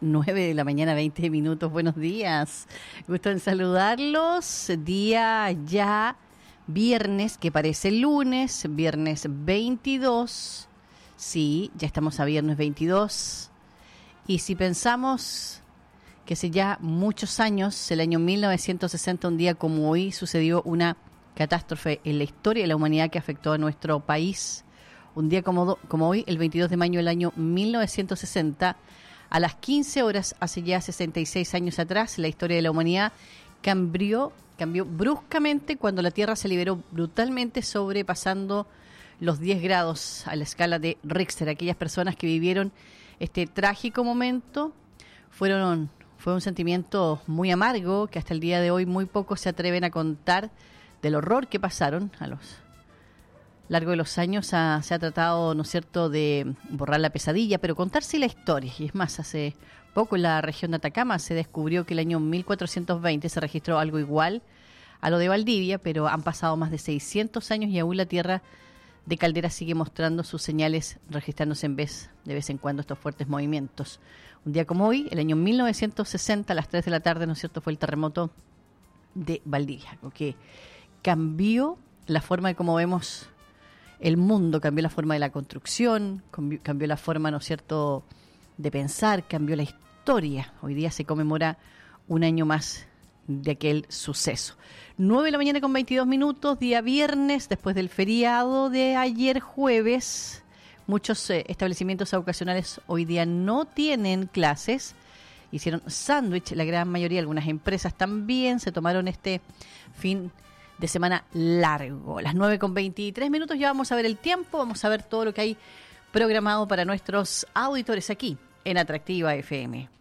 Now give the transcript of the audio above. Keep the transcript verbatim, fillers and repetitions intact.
nueve de la mañana, veinte minutos. Buenos días. Gusto en saludarlos. Día ya viernes, que parece lunes, viernes veintidós. Sí, ya estamos a viernes veintidós. Y si pensamos que hace ya muchos años, el año mil novecientos sesenta, un día como hoy, sucedió una catástrofe en la historia de la humanidad que afectó a nuestro país. Un día como, do, como hoy, el veintidós de mayo del año mil novecientos sesenta, a las quince horas, hace ya sesenta y seis años atrás, la historia de la humanidad cambió, cambió bruscamente cuando la Tierra se liberó brutalmente, sobrepasando los diez grados a la escala de Richter. Aquellas personas que vivieron este trágico momento fueron, fue un sentimiento muy amargo que hasta el día de hoy muy pocos se atreven a contar del horror que pasaron. A los largo de los años ha, se ha tratado, ¿no es cierto?, de borrar la pesadilla, pero contarse la historia. Y es más, hace poco en la región de Atacama se descubrió que el año mil cuatrocientos veinte se registró algo igual a lo de Valdivia, pero han pasado más de seiscientos años y aún la tierra de Caldera sigue mostrando sus señales, registrándose en vez, de vez en cuando estos fuertes movimientos. Un día como hoy, el año mil novecientos sesenta, a las tres de la tarde, ¿no es cierto?, fue el terremoto de Valdivia, algo que cambió la forma de cómo vemos el mundo, cambió la forma de la construcción, cambió, cambió la forma, ¿no es cierto?, de pensar, cambió la historia. Hoy día se conmemora un año más de aquel suceso. nueve de la mañana con veintidós minutos, día viernes, después del feriado de ayer jueves. Muchos eh, establecimientos educacionales hoy día no tienen clases. Hicieron sándwich, la gran mayoría, algunas empresas también se tomaron este fin de semana largo. Las nueve con veintitrés minutos, ya vamos a ver el tiempo, vamos a ver todo lo que hay programado para nuestros auditores aquí en Atractiva F M.